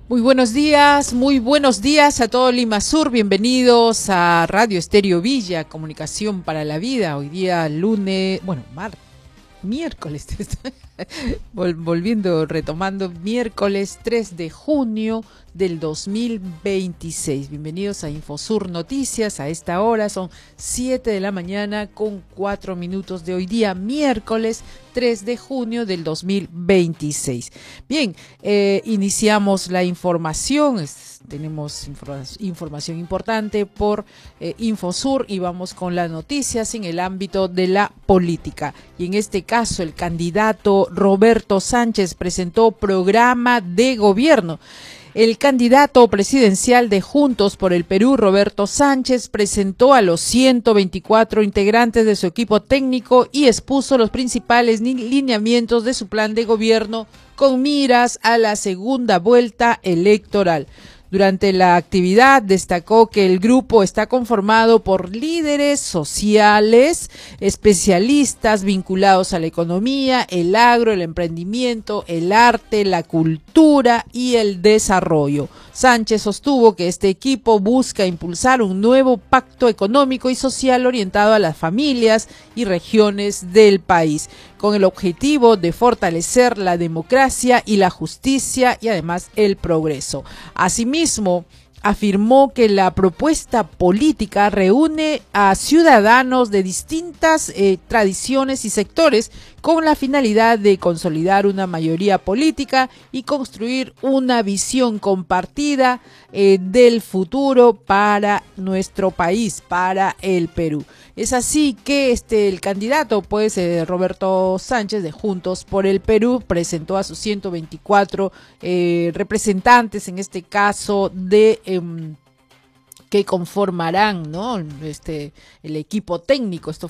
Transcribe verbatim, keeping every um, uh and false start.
Muy buenos días, muy buenos días a todo Lima Sur, bienvenidos a Radio Estéreo Villa, Comunicación para la Vida, hoy día lunes, bueno, martes, miércoles, Vol volviendo, retomando, miércoles tres de junio del dos mil veintiséis. Bienvenidos a Infosur Noticias, a esta hora son siete de la mañana con cuatro minutos de hoy día, miércoles tres de junio del dos mil veintiséis. Bien, eh, iniciamos la información, es, tenemos informa información importante por eh, Infosur y vamos con las noticias en el ámbito de la política. Y en este caso el candidato Roberto Sánchez presentó programa de gobierno. El candidato presidencial de Juntos por el Perú, Roberto Sánchez, presentó a los ciento veinticuatro integrantes de su equipo técnico y expuso los principales lineamientos de su plan de gobierno con miras a la segunda vuelta electoral. Durante la actividad destacó que el grupo está conformado por líderes sociales, especialistas vinculados a la economía, el agro, el emprendimiento, el arte, la cultura y el desarrollo. Sánchez sostuvo que este equipo busca impulsar un nuevo pacto económico y social orientado a las familias y regiones del país, con el objetivo de fortalecer la democracia y la justicia y además el progreso. Asimismo, afirmó que la propuesta política reúne a ciudadanos de distintas eh, tradiciones y sectores con la finalidad de consolidar una mayoría política y construir una visión compartida eh, del futuro para nuestro país, para el Perú. Es así que este el candidato, pues eh, Roberto Sánchez de Juntos por el Perú, presentó a sus ciento veinticuatro eh, representantes, en este caso de eh, que conformarán, ¿no? Este el equipo técnico. Esto